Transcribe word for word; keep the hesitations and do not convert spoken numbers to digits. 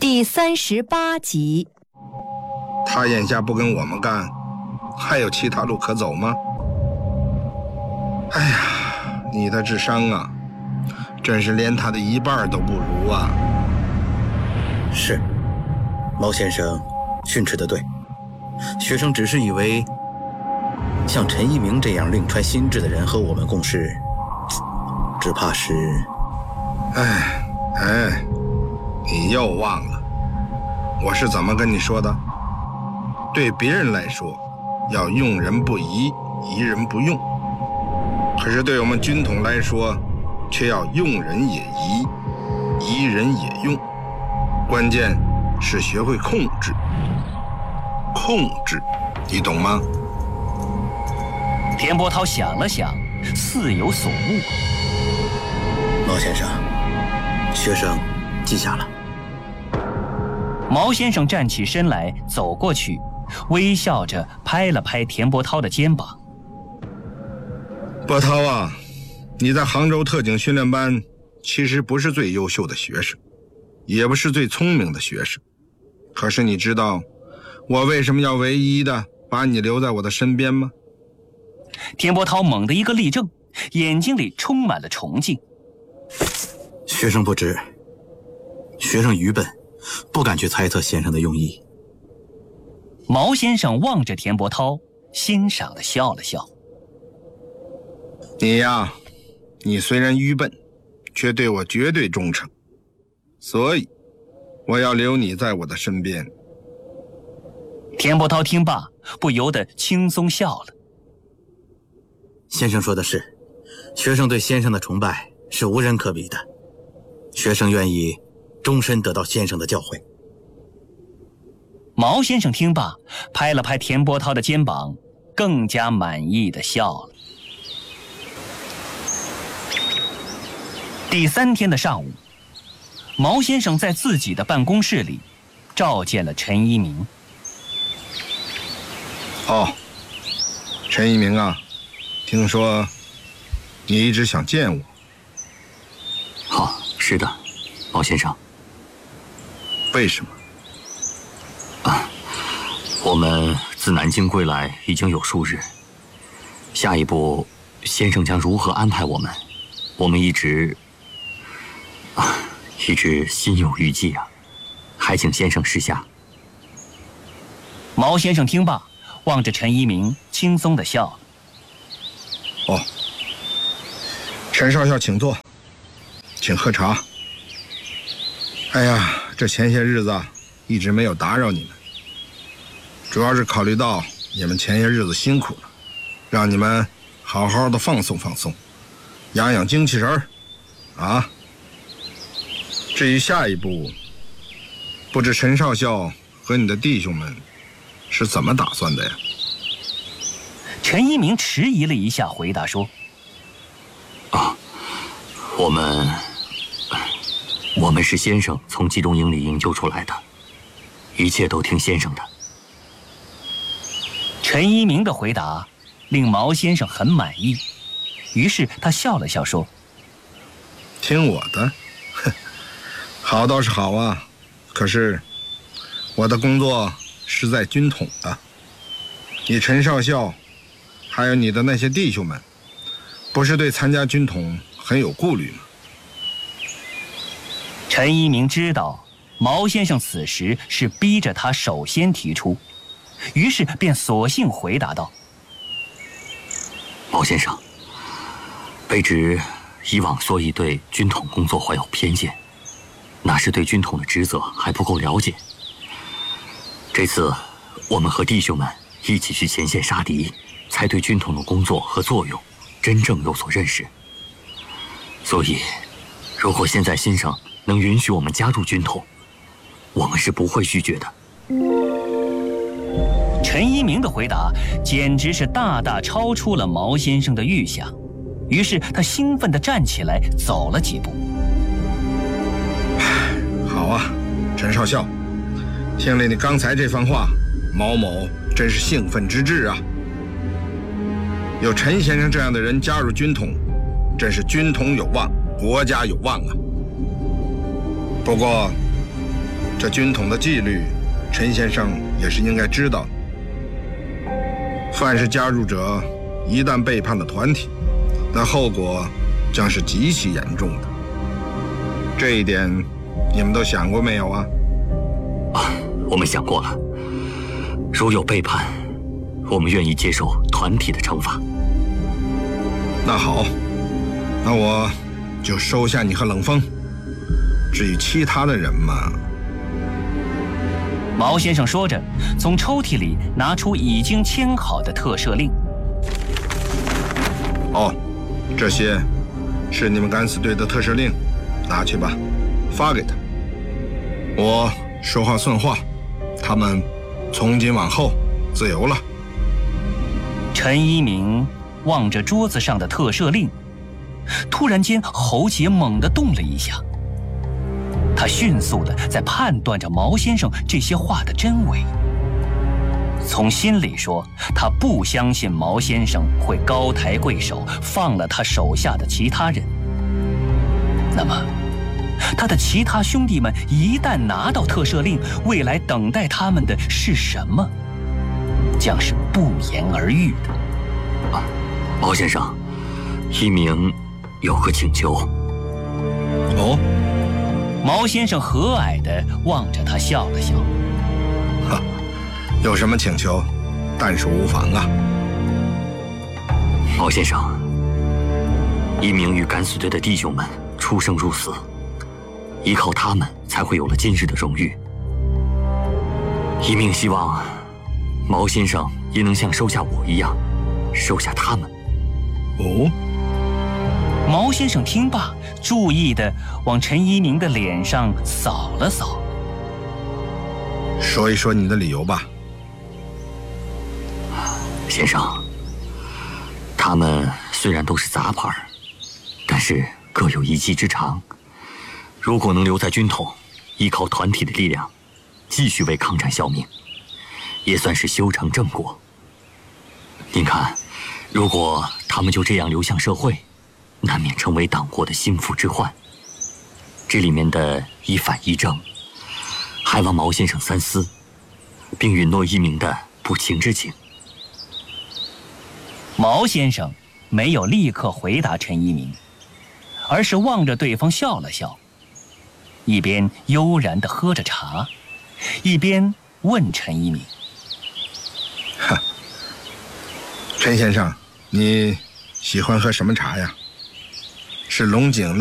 第三十八集。 他眼下不跟我们干，还有其他路可走吗？哎呀，你的智商啊，真是连他的一半都不如啊！ 是，毛先生训斥得对，学生只是以为像陈一鸣这样另揣心智的人和我们共事，只怕是…… 哎哎，你又忘了，我是怎么跟你说的？对别人来说，要用人不疑，疑人不用；可是对我们军统来说，却要用人也疑，疑人也用。关键是学会控制，控制，你懂吗？ 田伯涛想了想，似有所悟。 毛先生，学生记下了。 毛先生站起身来，走过去，微笑着拍了拍田伯涛的肩膀。 伯涛啊，你在杭州特警训练班其实不是最优秀的学生，也不是最聪明的学生，可是你知道我为什么要唯一的把你留在我的身边吗？ 田伯涛猛地一个立正，眼睛里充满了崇敬。 学生不知，学生愚笨，不敢去猜测先生的用意。 毛先生望着田伯涛，欣赏地笑了笑。 你呀，你虽然愚笨，却对我绝对忠诚，所以我要留你在我的身边。 田伯涛听罢，不由得轻松笑了。 先生说的是，学生对先生的崇拜是无人可比的，学生愿意终身得到先生的教诲。 毛先生听罢，拍了拍田伯涛的肩膀，更加满意地笑了。第三天的上午，毛先生在自己的办公室里召见了陈一鸣。 哦，陈一鸣啊，听说你一直想见我。 好，是的，毛先生。 为什么？ 啊，我们自南京归来已经有数日，下一步先生将如何安排我们，我们一直啊，一直心有余悸啊，还请先生示下。 毛先生听罢，望着陈一鸣，轻松地笑了。 哦，陈少校请坐，请喝茶。哎呀，这前些日子啊，一直没有打扰你们，主要是考虑到你们前些日子辛苦了，让你们好好的放松放松，养养精气神儿啊。至于下一步，不知陈少校和你的弟兄们是怎么打算的呀？ 陈一鸣迟疑了一下，回答说： 啊，我们我们是先生从集中营里营救出来的，一切都听先生的。 陈一鸣的回答令毛先生很满意，于是他笑了笑说： 听我的？哼，好倒是好啊，可是我的工作是在军统的，你陈少校还有你的那些弟兄们，不是对参加军统很有顾虑吗？ 陈一鸣知道毛先生此时是逼着他首先提出，于是便索性回答道： 毛先生，卑职以往所以对军统工作怀有偏见，那是对军统的职责还不够了解。这次我们和弟兄们一起去前线杀敌，才对军统的工作和作用真正有所认识。所以如果现在先生能允许我们加入军统，我们是不会拒绝的。 陈一鸣的回答简直是大大超出了毛先生的预想，于是他兴奋地站起来走了几步。 好啊，陈少校，听了你刚才这番话，毛某真是兴奋之至啊！有陈先生这样的人加入军统，真是军统有望，国家有望啊！不过这军统的纪律，陈先生也是应该知道的。凡是加入者一旦背叛了团体，那后果将是极其严重的。这一点你们都想过没有啊？ 啊，我们想过了。如有背叛，我们愿意接受团体的惩罚。 那好，那我就收下你和冷风。至于其他的人嘛…… 毛先生说着，从抽屉里拿出已经签好的特赦令。 哦，这些是你们敢死队的特赦令，拿去吧，发给他。我说话算话，他们从今往后自由了。 陈一鸣望着桌子上的特赦令，突然间喉结猛地动了一下。他迅速地在判断着毛先生这些话的真伪。从心里说，他不相信毛先生会高抬贵手，放了他手下的其他人。那么，他的其他兄弟们一旦拿到特赦令，未来等待他们的是什么，将是不言而喻的。 啊，毛先生，一鸣有个请求。 哦。 毛先生和蔼地望着他笑了笑。 哈，有什么请求，但属无妨啊。 毛先生，一鸣与敢死队的弟兄们出生入死，依靠他们才会有了今日的荣誉。一鸣希望毛先生也能像收下我一样，收下他们。 哦。 毛先生听罢，注意地往陈一鸣的脸上扫了扫。 说一说你的理由吧。 先生，他们虽然都是杂牌，但是各有一技之长。如果能留在军统，依靠团体的力量，继续为抗战效命，也算是修成正果。您看，如果他们就这样流向社会，难免成为党国的心腹之患。这里面的一反一正，还望毛先生三思，并允诺一鸣的不情之请。 毛先生没有立刻回答陈一鸣，而是望着对方笑了笑，一边悠然地喝着茶，一边问陈一鸣：“ 哈，陈先生，你喜欢喝什么茶呀？是龙井